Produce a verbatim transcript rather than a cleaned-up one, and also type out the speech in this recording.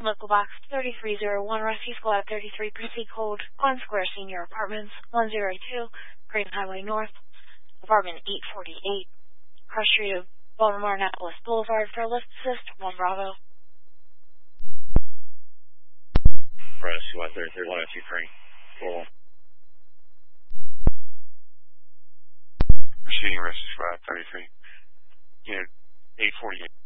Local Box thirty-three oh one, Rescue Squad thirty-three, proceed code Glen Square Senior Apartments, one oh two, Green Highway North, Apartment eight forty-eight, Cross Street of Baltimore Annapolis Boulevard for a lift assist, one Bravo. Rescue Squad thirty-three, one oh two, Frank, four one. Proceeding Rescue Squad thirty-three, unit eight forty-eight.